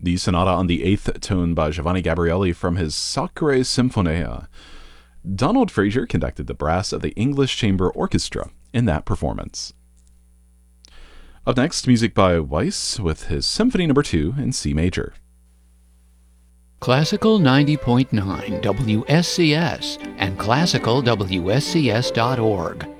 the sonata on the eighth tone by Giovanni Gabrieli from his Sacre Sinfonia. Donald Frazier conducted the brass of the English Chamber Orchestra in that performance. Up next, music by Weiss with his Symphony No. 2 in C major. Classical 90.9 WSCS and classicalwscs.org